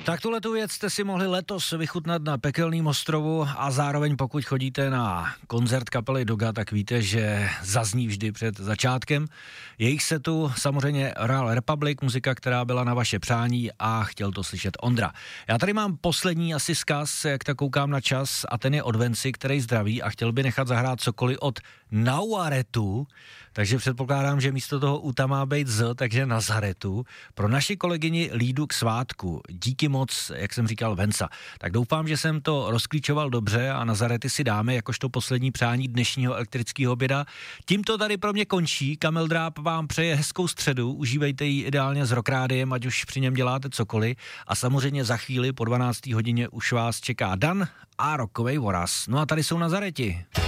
Tak tuhletu věc jste si mohli letos vychutnat na Pekelném ostrovu a zároveň pokud chodíte na koncert kapely Doga, tak víte, že zazní vždy před začátkem. Jejich setu samozřejmě Royal Republic, muzika, která byla na vaše přání a chtěl to slyšet Ondra. Já tady mám poslední asi vzkaz, jak tak koukám na čas a ten je od Venci, který zdraví a chtěl by nechat zahrát cokoliv od Nauaretu, takže předpokládám, že místo toho Uta má být Z, takže Nazaretu. Pro naši kolegyni Lídu k svátku. Díky moc, jak jsem říkal, Venca. Tak doufám, že jsem to rozklíčoval dobře a Nazarety si dáme jakožto poslední přání dnešního elektrického oběda. Tímto tady pro mě končí. Kamil Dráb vám přeje hezkou středu, užívejte ji ideálně s Rock Rádiem, ať už při něm děláte cokoliv. A samozřejmě za chvíli po 12. hodině už vás čeká Dan a rockovej voraz. No a tady jsou Nazareti.